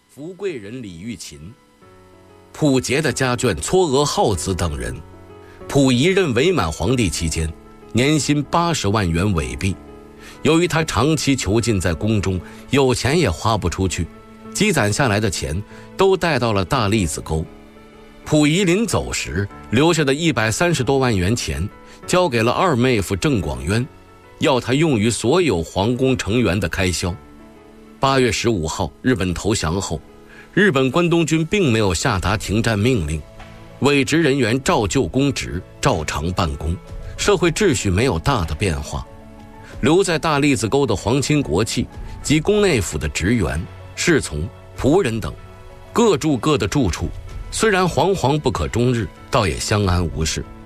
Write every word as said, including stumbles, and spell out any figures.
福贵人李玉琴，溥杰的家眷嵯峨浩子等人。溥仪任伪满皇帝期间，年薪八十万元伪币。由于他长期囚禁在宫中，有钱也花不出去，积攒下来的钱都带到了大栗子沟。溥仪临走时留下的一百三十多万元钱，交给了二妹夫郑广渊，要他用于所有皇宫成员的开销。八月十五号，日本投降后，日本关东军并没有下达停战命令，伪职人员照旧公职，照常办公，社会秩序没有大的变化。留在大栗子沟的皇亲国戚及宫内府的职员、侍从、仆人等，各住各的住处，虽然惶惶不可终日，倒也相安无事。